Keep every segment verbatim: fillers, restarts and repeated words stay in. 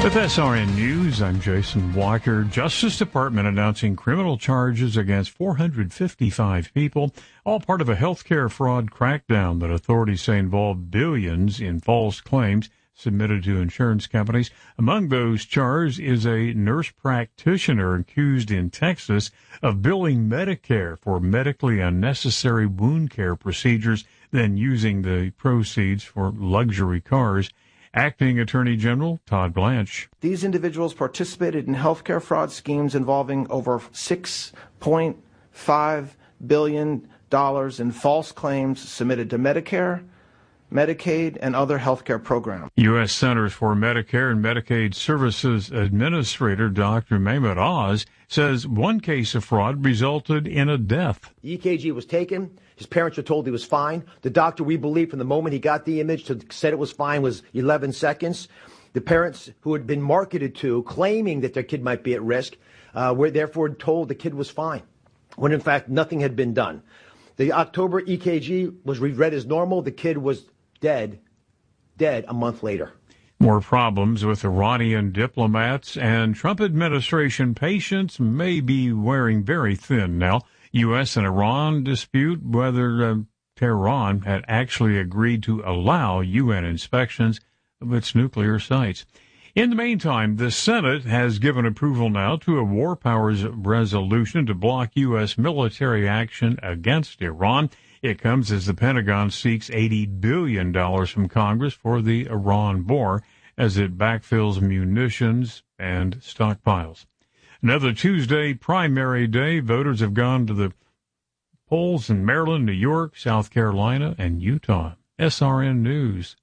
With S R N News, I'm Jason Walker. Justice Department announcing criminal charges against four hundred fifty-five people, all part of a healthcare fraud crackdown that authorities say involved billions in false claims submitted to insurance companies. Among those charged is a nurse practitioner accused in Texas of billing Medicare for medically unnecessary wound care procedures, then using the proceeds for luxury cars. Acting Attorney General Todd Blanche. These individuals participated in healthcare fraud schemes involving over six point five billion dollars in false claims submitted to Medicare, Medicaid, and other healthcare programs. U S. Centers for Medicare and Medicaid Services Administrator Doctor Mehmet Oz says one case of fraud resulted in a death. The E K G was taken. His parents were told he was fine. The doctor, we believe, from the moment he got the image to said it was fine was eleven seconds. The parents who had been marketed to, claiming that their kid might be at risk, uh, were therefore told the kid was fine, when in fact nothing had been done. The October E K G was read as normal. The kid was dead, dead a month later. More problems with Iranian diplomats and Trump administration patience may be wearing very thin now. U S and Iran dispute whether uh, Tehran had actually agreed to allow U N inspections of its nuclear sites. In the meantime, the Senate has given approval now to a war powers resolution to block U S military action against Iran. It comes as the Pentagon seeks eighty billion dollars from Congress for the Iran war as it backfills munitions and stockpiles. Another Tuesday primary day. Voters have gone to the polls in Maryland, New York, South Carolina, and Utah. S R N News.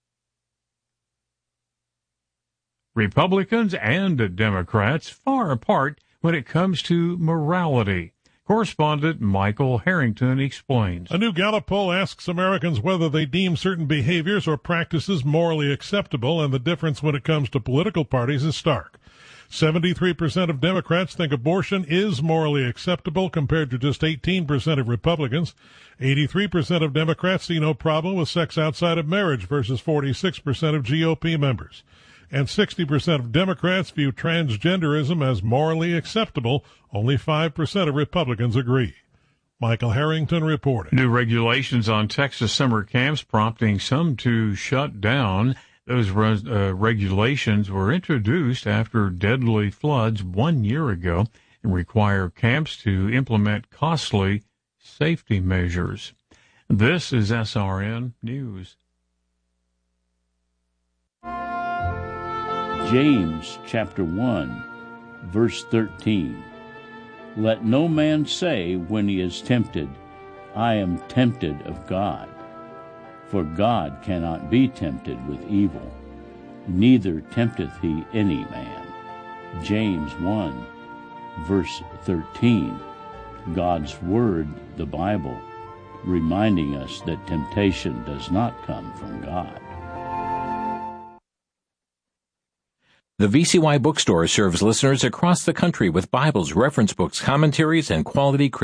Republicans and Democrats far apart when it comes to morality. Correspondent Michael Harrington explains. A new Gallup poll asks Americans whether they deem certain behaviors or practices morally acceptable, and the difference when it comes to political parties is stark. seventy-three percent of Democrats think abortion is morally acceptable compared to just eighteen percent of Republicans. eighty-three percent of Democrats see no problem with sex outside of marriage versus forty-six percent of G O P members. And sixty percent of Democrats view transgenderism as morally acceptable. Only five percent of Republicans agree. Michael Harrington reported. New regulations on Texas summer camps prompting some to shut down. Those uh, regulations were introduced after deadly floods one year ago and require camps to implement costly safety measures. This is S R N News. James chapter one, verse thirteen. Let no man say when he is tempted, I am tempted of God. For God cannot be tempted with evil, neither tempteth he any man. James one, verse thirteen. God's Word, the Bible, reminding us that temptation does not come from God. The V C Y Bookstore serves listeners across the country with Bibles, reference books, commentaries, and quality